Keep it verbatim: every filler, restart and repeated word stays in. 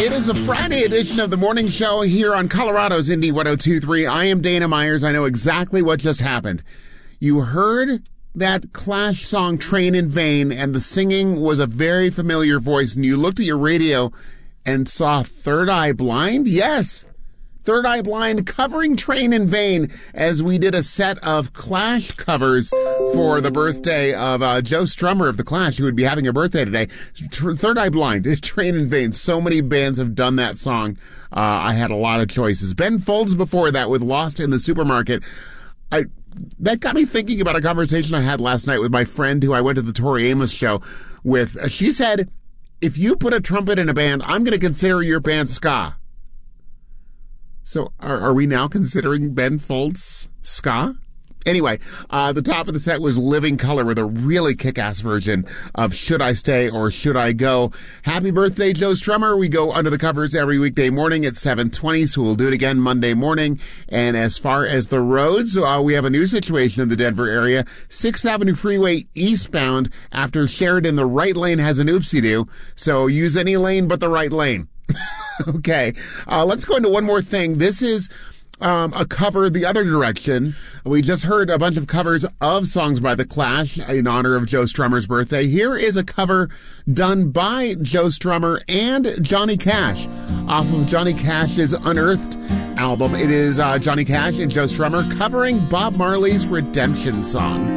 It is a Friday edition of the morning show here on Colorado's Indy one oh two point three. I am Dana Myers. I know exactly what just happened. You heard that Clash song, Train in Vain, and the singing was a very familiar voice, and you looked at your radio and saw Third Eye Blind? Yes! Third Eye Blind covering Train in Vain as we did a set of Clash covers for the birthday of uh, Joe Strummer of the Clash, who would be having a birthday today. Third Eye Blind, Train in Vain. So many bands have done that song. Uh, I had a lot of choices. Ben Folds before that with Lost in the Supermarket. I That got me thinking about a conversation I had last night with my friend who I went to the Tori Amos show with. She said, if you put a trumpet in a band, I'm going to consider your band ska. So are, are we now considering Ben Folds ska? Anyway, uh, the top of the set was Living Color with a really kick-ass version of Should I Stay or Should I Go? Happy birthday, Joe Strummer. We go under the covers every weekday morning at seven twenty, so we'll do it again Monday morning. And as far as the roads, uh, we have a new situation in the Denver area. sixth Avenue Freeway eastbound after Sheridan, the right lane has an oopsie-doo, so use any lane but the right lane. Okay, uh, let's go into one more thing. This is um, a cover the other direction. We just heard a bunch of covers of songs by The Clash in honor of Joe Strummer's birthday. Here is a cover done by Joe Strummer and Johnny Cash off of Johnny Cash's Unearthed album. It is uh, Johnny Cash and Joe Strummer covering Bob Marley's Redemption Song.